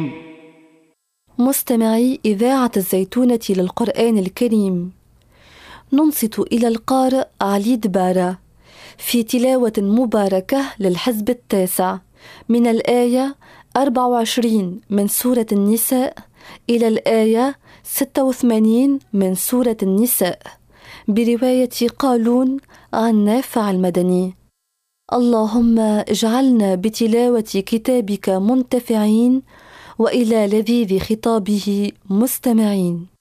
مستمعي إذاعة الزيتونة للقرآن الكريم، ننصت إلى القارئ علي دبارة في تلاوة مباركة للحزب التاسع من الآية 24 من سورة النساء إلى الآية 86 من سورة النساء، برواية قالون عن نافع المدني. اللهم اجعلنا بتلاوة كتابك منتفعين، وإلى لذيذ خطابه مستمعين.